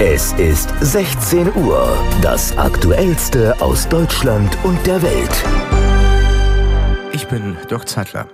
Es ist 16 Uhr. Das Aktuellste aus Deutschland und der Welt. Ich bin Dirk Zeitler.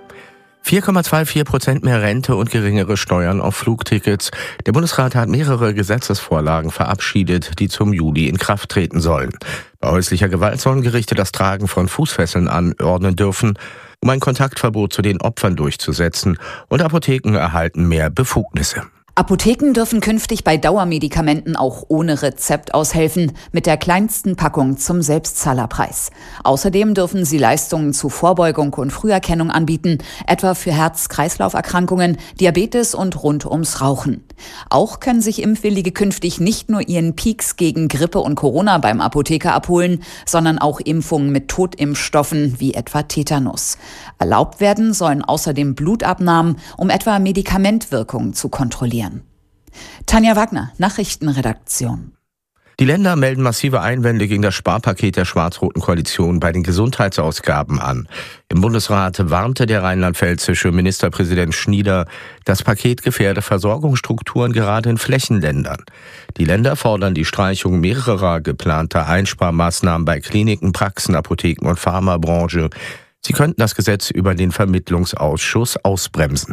4,24% mehr Rente und geringere Steuern auf Flugtickets. Der Bundesrat hat mehrere Gesetzesvorlagen verabschiedet, die zum Juli in Kraft treten sollen. Bei häuslicher Gewalt sollen Gerichte das Tragen von Fußfesseln anordnen dürfen, um ein Kontaktverbot zu den Opfern durchzusetzen. Und Apotheken erhalten mehr Befugnisse. Apotheken dürfen künftig bei Dauermedikamenten auch ohne Rezept aushelfen, mit der kleinsten Packung zum Selbstzahlerpreis. Außerdem dürfen sie Leistungen zu Vorbeugung und Früherkennung anbieten, etwa für Herz-Kreislauf-Erkrankungen, Diabetes und rund ums Rauchen. Auch können sich Impfwillige künftig nicht nur ihren Peaks gegen Grippe und Corona beim Apotheker abholen, sondern auch Impfungen mit Totimpfstoffen wie etwa Tetanus. Erlaubt werden sollen außerdem Blutabnahmen, um etwa Medikamentwirkungen zu kontrollieren. Tanja Wagner, Nachrichtenredaktion. Die Länder melden massive Einwände gegen das Sparpaket der schwarz-roten Koalition bei den Gesundheitsausgaben an. Im Bundesrat warnte der rheinland-pfälzische Ministerpräsident Schnieder, das Paket gefährde Versorgungsstrukturen gerade in Flächenländern. Die Länder fordern die Streichung mehrerer geplanter Einsparmaßnahmen bei Kliniken, Praxen, Apotheken und Pharmabranche. Sie könnten das Gesetz über den Vermittlungsausschuss ausbremsen.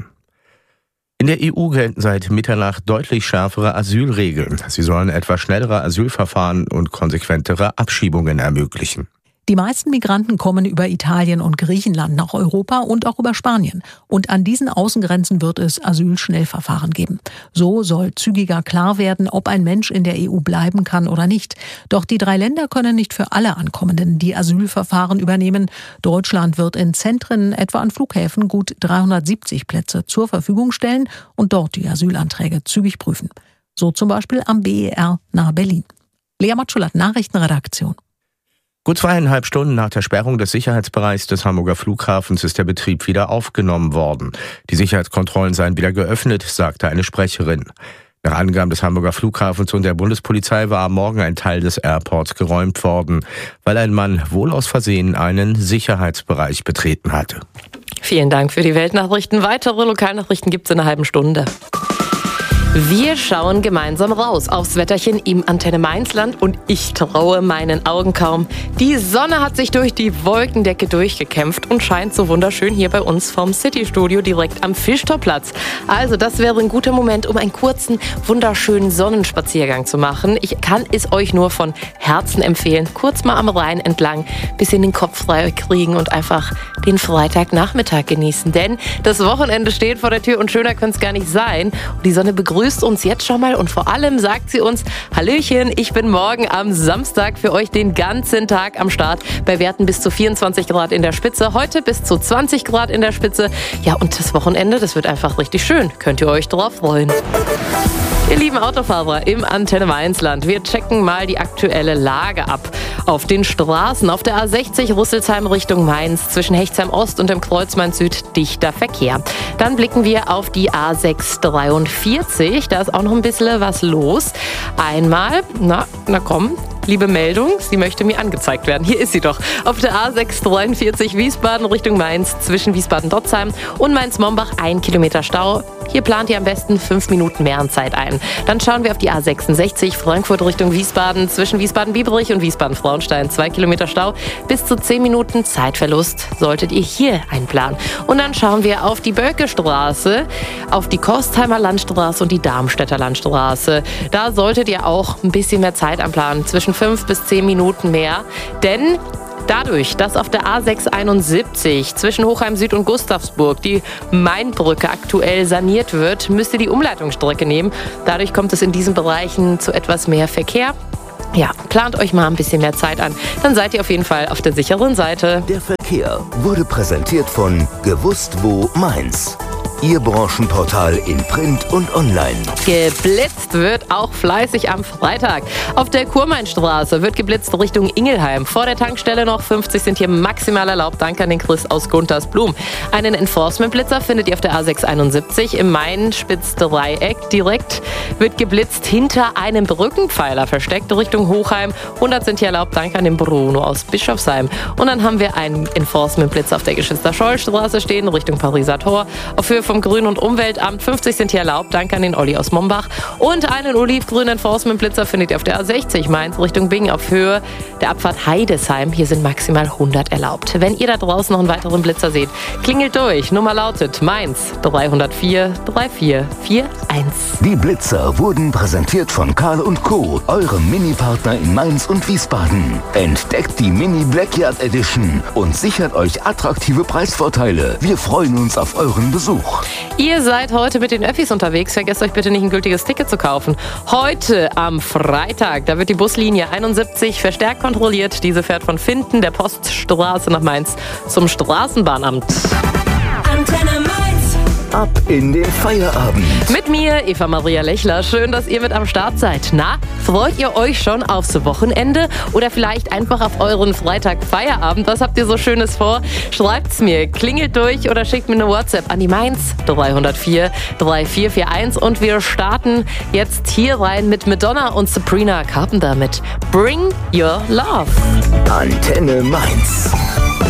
In der EU gelten seit Mitternacht deutlich schärfere Asylregeln. Sie sollen etwa schnellere Asylverfahren und konsequentere Abschiebungen ermöglichen. Die meisten Migranten kommen über Italien und Griechenland nach Europa und auch über Spanien. Und an diesen Außengrenzen wird es Asylschnellverfahren geben. So soll zügiger klar werden, ob ein Mensch in der EU bleiben kann oder nicht. Doch die 3 Länder können nicht für alle Ankommenden die Asylverfahren übernehmen. Deutschland wird in Zentren, etwa an Flughäfen, gut 370 Plätze zur Verfügung stellen und dort die Asylanträge zügig prüfen. So zum Beispiel am BER nahe Berlin. Lea Matschulat, Nachrichtenredaktion. Gut 2,5 Stunden nach der Sperrung des Sicherheitsbereichs des Hamburger Flughafens ist der Betrieb wieder aufgenommen worden. Die Sicherheitskontrollen seien wieder geöffnet, sagte eine Sprecherin. Nach Angaben des Hamburger Flughafens und der Bundespolizei war am Morgen ein Teil des Airports geräumt worden, weil ein Mann wohl aus Versehen einen Sicherheitsbereich betreten hatte. Vielen Dank für die Weltnachrichten. Weitere Lokalnachrichten gibt es in einer halben Stunde. Wir schauen gemeinsam raus aufs Wetterchen im Antenne Mainzland und ich traue meinen Augen kaum. Die Sonne hat sich durch die Wolkendecke durchgekämpft und scheint so wunderschön hier bei uns vom City-Studio direkt am Fischtorplatz. Also das wäre ein guter Moment, um einen kurzen, wunderschönen Sonnenspaziergang zu machen. Ich kann es euch nur von Herzen empfehlen. Kurz mal am Rhein entlang, bisschen den Kopf frei kriegen und einfach den Freitagnachmittag genießen. Denn das Wochenende steht vor der Tür und schöner könnte es gar nicht sein. Und die Sonne begrüßt uns jetzt schon mal und vor allem sagt sie uns: Hallöchen, ich bin morgen am Samstag für euch den ganzen Tag am Start. Bei Werten bis zu 24 Grad in der Spitze, heute bis zu 20 Grad in der Spitze. Ja, und das Wochenende, das wird einfach richtig schön. Könnt ihr euch drauf freuen. Ihr lieben Autofahrer im Antenne Mainzland, wir checken mal die aktuelle Lage ab. Auf den Straßen, auf der A60 Rüsselsheim Richtung Mainz, zwischen Hechtsheim Ost und dem Kreuz Mainz Süd dichter Verkehr. Dann blicken wir auf die A643, da ist auch noch ein bisschen was los. Einmal, na komm, liebe Meldung, sie möchte mir angezeigt werden. Hier ist sie doch. Auf der A643 Wiesbaden Richtung Mainz, zwischen Wiesbaden-Dotzheim und Mainz-Mombach 1 Kilometer Stau. Hier plant ihr am besten 5 Minuten mehr an Zeit ein. Dann schauen wir auf die A66 Frankfurt Richtung Wiesbaden, zwischen Wiesbaden-Biebrich und Wiesbaden-Frauenstein 2 Kilometer Stau. Bis zu 10 Minuten Zeitverlust solltet ihr hier einplanen. Und dann schauen wir auf die Böckestraße, auf die Kostheimer Landstraße und die Darmstädter Landstraße. Da solltet ihr auch ein bisschen mehr Zeit einplanen, zwischen 5 bis 10 Minuten mehr, denn dadurch, dass auf der A671 zwischen Hochheim Süd und Gustavsburg die Mainbrücke aktuell saniert wird, müsst ihr die Umleitungsstrecke nehmen. Dadurch kommt es in diesen Bereichen zu etwas mehr Verkehr. Ja, plant euch mal ein bisschen mehr Zeit an. Dann seid ihr auf jeden Fall auf der sicheren Seite. Der Verkehr wurde präsentiert von Gewusst wo Mainz. Ihr Branchenportal in Print und Online. Geblitzt wird auch fleißig am Freitag. Auf der Kurmainstraße wird geblitzt Richtung Ingelheim. Vor der Tankstelle noch 50 sind hier maximal erlaubt. Danke an den Chris aus Guntersblum. Einen Enforcement-Blitzer findet ihr auf der A671 im Main-Spitz-Dreieck. Direkt wird geblitzt hinter einem Brückenpfeiler versteckt Richtung Hochheim. 100 sind hier erlaubt. Danke an den Bruno aus Bischofsheim. Und dann haben wir einen Enforcement-Blitzer auf der Geschwister-Scholl-Straße stehen Richtung Pariser Tor. Auf Höhe vom Grün- und Umweltamt. 50 sind hier erlaubt. Danke an den Olli aus Mombach. Und einen olivgrünen Enforcement-Blitzer findet ihr auf der A60 Mainz Richtung Bingen auf Höhe der Abfahrt Heidesheim. Hier sind maximal 100 erlaubt. Wenn ihr da draußen noch einen weiteren Blitzer seht, klingelt durch. Nummer lautet Mainz 304 3441. Die Blitzer wurden präsentiert von Karl & Co., eurem Mini-Partner in Mainz und Wiesbaden. Entdeckt die Mini Blackyard Edition und sichert euch attraktive Preisvorteile. Wir freuen uns auf euren Besuch. Ihr seid heute mit den Öffis unterwegs. Vergesst euch bitte nicht, ein gültiges Ticket zu kaufen. Heute am Freitag, da wird die Buslinie 71 verstärkt kontrolliert. Diese fährt von Finden, der Poststraße nach Mainz zum Straßenbahnamt. Antenne Mainz. Ab in den Feierabend. Mit mir, Eva Maria Lechler. Schön, dass ihr mit am Start seid. Na, freut ihr euch schon aufs Wochenende oder vielleicht einfach auf euren Freitag-Feierabend? Was habt ihr so Schönes vor? Schreibt's mir, klingelt durch oder schickt mir eine WhatsApp an die Mainz 304 3441 und wir starten jetzt hier rein mit Madonna und Sabrina Carpenter mit Bring Your Love. Antenne Mainz.